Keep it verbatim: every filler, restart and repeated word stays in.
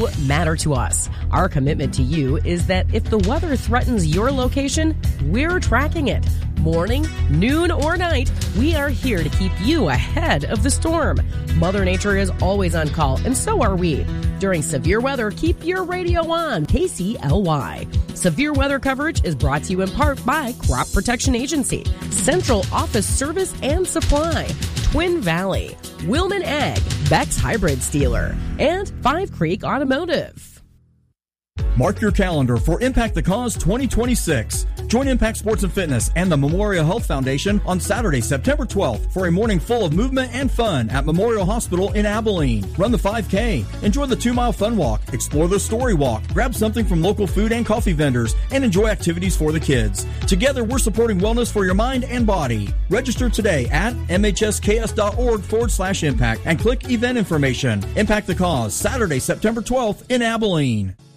you matter to us. Our commitment to you is that if the weather threatens your location, we're tracking it. Morning, noon, or night, we are here to keep you ahead of the storm. Mother Nature is always on call, and so are we. During severe weather, keep your radio on K C L Y. Severe weather coverage is brought to you in part by Crop Protection Agency, Central Office Service and Supply, Twin Valley, Wilman Ag, Beck's Hybrid Steeler, and Five Creek Automotive. Mark your calendar for Impact the Cause twenty twenty-six. Join Impact Sports and Fitness and the Memorial Health Foundation on Saturday, September twelfth for a morning full of movement and fun at Memorial Hospital in Abilene. Run the five K, enjoy the two-mile fun walk, explore the story walk, grab something from local food and coffee vendors, and enjoy activities for the kids. Together, we're supporting wellness for your mind and body. Register today at mhsks.org forward slash impact and click event information. Impact the Cause, Saturday, September twelfth in Abilene.